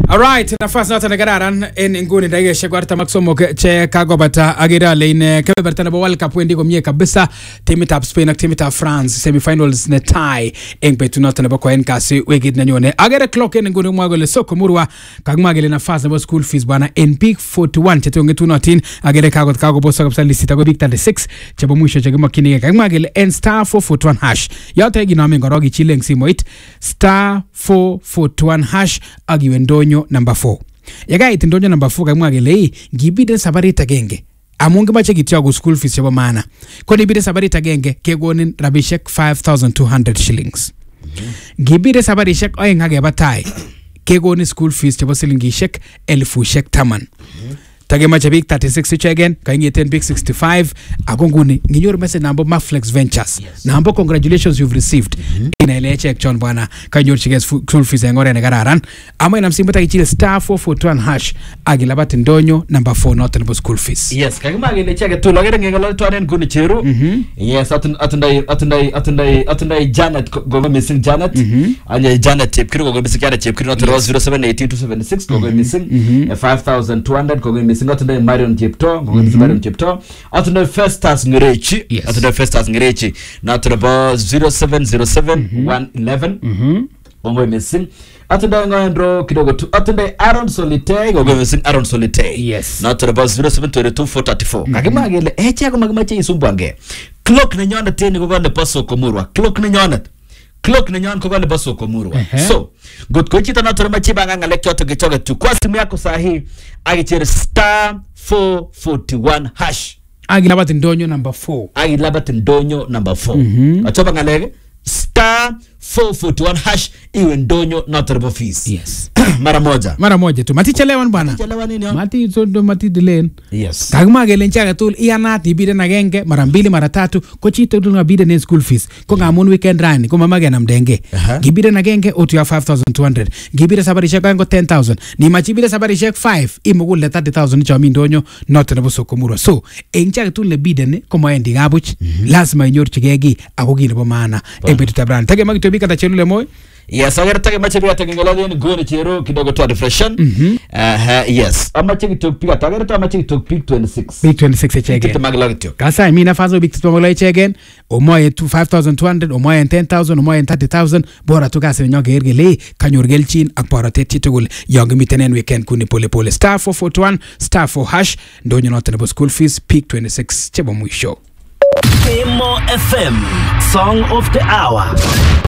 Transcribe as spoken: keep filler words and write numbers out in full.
Alright, nafasi noton nekararan en inguni dakikaishek artam ak somok che kakobata agere ale in kebeberta nebo World Cup wendi komie kabisa timitab Spain ak timitab France semifinals ne tie eng betut noton nebo koen kasi wikit nenyone. Agere clock en inguni mwa kole soko murwa kakimwa kele nafasi nebo school fees bwana en peak forty-one che tongetunotin agere kakot kakobosa kabisa listit ako big thirty-six chebo mwisho che kimakyinige. Kakimwa kele en star four forty-one hash yote ginome ngoro gichile eng simoit star four forty-one hash agiwe ndonyo number four. Yagait ndonyo number four kakimwa kele ngibide sabarit agenge amun kimache kityo go school fees chebo maana. Ko nibide sabarit agenge kegonin rabishek five thousand two hundred shillings. Ngibide sabarishek oeng ageba tai kegonin school fees chebo silingishek elfushek taman. Takemache big thirty-six ichegen kaingeten big sixty-five ako nguni nginyoru message nambo Maflex Ventures yes. Nambo congratulations you've received mm-hmm. Ina ile check John bwana kanyorchige school fees engore ne kararan ama ina msimbuta kichile star four forty-one hash agilabati ndonyo number four not nebo school fees yes kakima ile check tu logere ngengalo twanen nguni cheru mm-hmm. Yes atun atundai atundai atundai atundai Janet gogo missing Janet mm-hmm. Anya Janet chepkiri gogo missing Janet chepkiri not mm-hmm. zero seven one eight two seven six gogo missing mm-hmm. five thousand two hundred gogo missing atundai Marion Jepto gogo missing Marion Jepto atundai Festus Ngerechi yes. Atundai Festus Ngerechi not about zero seven zero seven one eleven mhm gogo missing atundai ngandro kidogo tu atundai Aaron Solitaire gogo missing Aaron Solitaire yes not about zero seven two two four three four kakima gele eche ko magmache isumbange clock ne nyonde teni gogo le paso komurwa clock ne nyonde clock ne nyonde gogo le paso komurwa uh-huh. So good ko chita na toroma chibanga ngale kyoto gechoge tu kwa simu yako sahi agichere star four forty-one hash agilabati ndonyo number four agilabati ndonyo number four mm-hmm. Achoba ngalege star four forty-one hash iwe ndonyo not fees yes mara moja mara moja tu mati chelewan bwana chelewan nini mati sondo mati dilen yes kakima gele nchaga tul iana tibide na genge mara mbili mara tatu ko chito tu ngabide ne school fees ko ngamun weekend rani ko mama gena mdenge uh-huh. Gibide na genge otu ya five thousand two hundred gibide sabari shek ngo ten thousand ni machibide sabari shek five imugule thirty thousand cha mindonyo not nebo sokomuro so enchaga tul le bide ne ko maendi gabuch mm-hmm. Lazima inyorchigegi ako gine bo maana ebetu tabran tage magitobika ta chelule moy yes agera tage mache bia tage ngalo ni gone chero kidogo to refreshen mhm uh yes amache kitopika tage to amache kitopika twenty-six big twenty-six chegen kitamaglagityo kasa mimi nafazo big twenty-six chegen omoye five thousand two hundred omoye ten thousand omoye thirty thousand bora tu kasa nyoge ergele kanyor gelchin ak borotet chitugul yong mitenen weekend kuni pole pole star four forty-one star four hash ndonyo not nebo school fees peak twenty-six chebo mwisho Emo F M Song of the Hour.